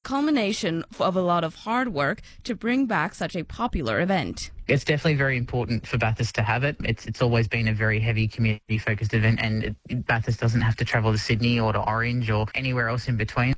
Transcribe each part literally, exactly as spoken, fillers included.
culmination of a lot of hard work to bring back such a popular event. It's definitely very important for Bathurst to have it. It's it's always been a very heavy community-focused event, and it, Bathurst doesn't have to travel to Sydney or to Orange or anywhere else in between.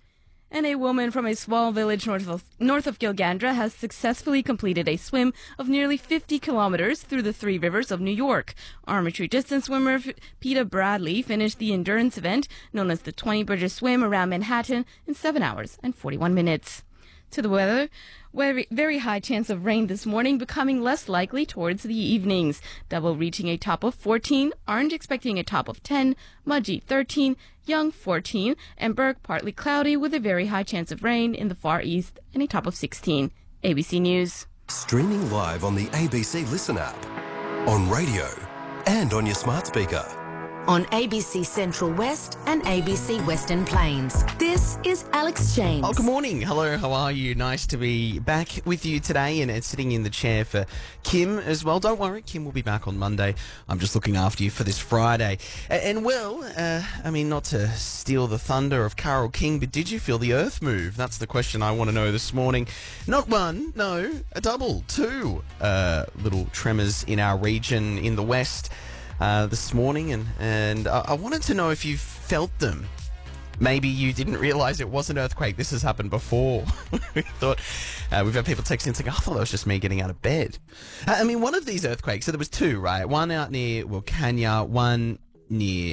And a woman from a small village north of, north of Gilgandra has successfully completed a swim of nearly fifty kilometers through the three rivers of New York. Armatry distance swimmer Peter Bradley finished the endurance event, known as the twenty Bridges Swim around Manhattan, in seven hours and forty-one minutes. To the weather, very, very high chance of rain this morning, becoming less likely towards the evenings. Double reaching a top of fourteen, Orange expecting a top of ten, Mudgee thirteen, Young fourteen, and Burke partly cloudy with a very high chance of rain in the far east and a top of sixteen. A B C News. Streaming live on the A B C Listen app, on radio and on your smart speaker. On A B C Central West and A B C Western Plains. This is Alex James. Oh, good morning. Hello, how are you? Nice to be back with you today and, and sitting in the chair for Kim as well. Don't worry, Kim will be back on Monday. I'm just looking after you for this Friday. And, and well, uh, I mean, not to steal the thunder of Carole King, but did you feel the earth move? That's the question I want to know this morning. Not one, no, a double, two uh, little tremors in our region in the west. Uh, this morning, and, and I, I wanted to know if you felt them. Maybe you didn't realise it was an earthquake. This has happened before. we thought uh, we've had people texting saying, I thought that was just me getting out of bed. Uh, I mean, one of these earthquakes, so there was two, right? One out near Wilcannia, one near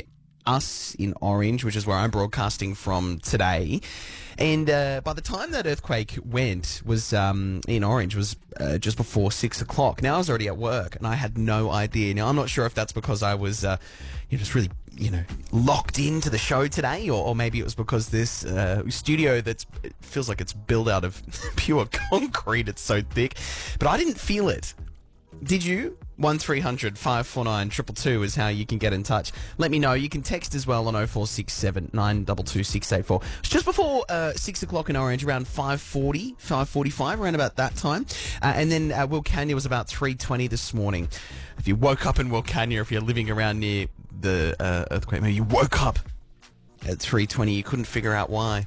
us in Orange, which is where I'm broadcasting from today. And uh, by the time that earthquake went, was um, in Orange, was uh, just before six o'clock. Now I was already at work, and I had no idea. Now I'm not sure if that's because I was, uh, you know, just really, you know, locked into the show today, or, or maybe it was because this uh, studio that's it feels like it's built out of pure concrete. It's so thick, but I didn't feel it. Did you? one three hundred five four nine two two two is how you can get in touch. Let me know. You can text as well on oh four six seven nine two two six eight four. It's just before uh, six o'clock in Orange, around five forty, five forty-five, around about that time. Uh, and then uh, Wilcannia was about three twenty this morning. If you woke up in Wilcannia, if you're living around near the uh, earthquake, maybe you woke up at three twenty, you couldn't figure out why.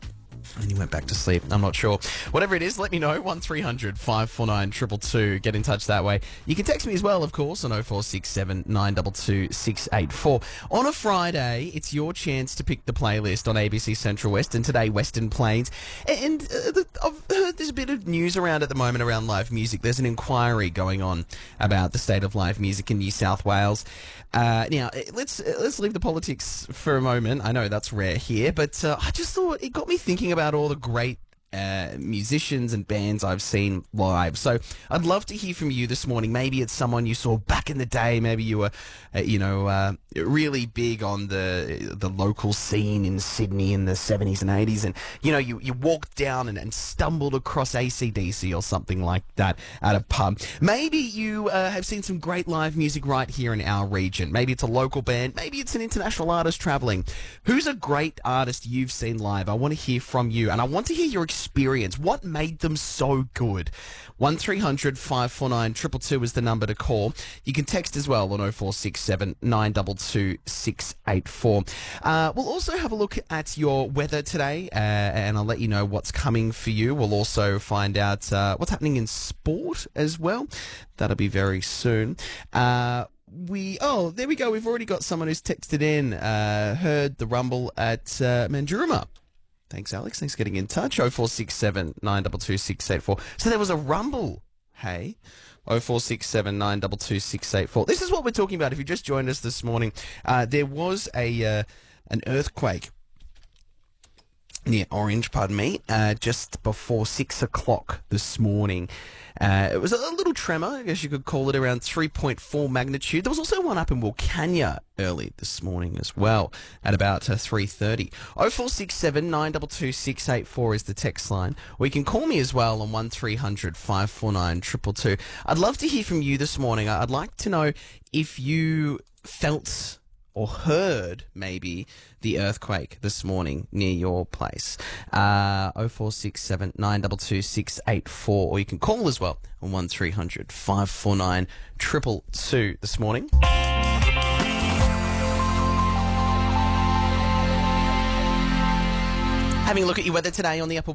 And you went back to sleep. I'm not sure. Whatever it is, let me know. one three hundred five four nine two two two. Get in touch that way. You can text me as well, of course, on oh four six seven nine two two six eight four. On a Friday, it's your chance to pick the playlist on A B C Central West, and today Western Plains. And uh, the, I've heard there's a bit of news around at the moment around live music. There's an inquiry going on about the state of live music in New South Wales. Uh, now, let's let's leave the politics for a moment. I know that's rare here, but uh, I just thought it got me thinking about all the great uh, musicians and bands I've seen live. So I'd love to hear from you this morning. Maybe it's someone you saw back in the day. Maybe you were, uh, you know, uh, really big on the the local scene in Sydney in the seventies and eighties. And, you know, you, you walked down and, and stumbled across A C D C or something like that at a pub. Maybe you uh, have seen some great live music right here in our region. Maybe it's a local band. Maybe it's an international artist travelling. Who's a great artist you've seen live? I want to hear from you, and I want to hear your experience. What made them so good? one three hundred five four nine two two two is the number to call. You can text as well on oh four six seven nine two two six eight four. Uh, we'll also have a look at your weather today, uh, and I'll let you know what's coming for you. We'll also find out uh, what's happening in sport as well. That'll be very soon. Uh, we oh, there we go. We've already got someone who's texted in, uh, heard the rumble at uh, Mandurama. Thanks, Alex. Thanks for getting in touch. oh four six seven nine two two six eight four. So there was a rumble. Hey. oh four six seven nine two two six eight four. This is what we're talking about. If you just joined us this morning, uh, there was a uh, an earthquake near Orange, pardon me, uh, just before six o'clock this morning. Uh, it was a little tremor, I guess you could call it, around three point four magnitude. There was also one up in Wilcannia early this morning as well, at about uh, three thirty. oh four six seven nine two two six eight four is the text line. Or you can call me as well on one three hundred five four nine two two two. I'd love to hear from you this morning. I'd like to know if you felt or heard, maybe, the earthquake this morning near your place. Uh, oh four six seven nine two two six eight four, or you can call as well on one three hundred five four nine two two two this morning. Having a look at your weather today on the Upper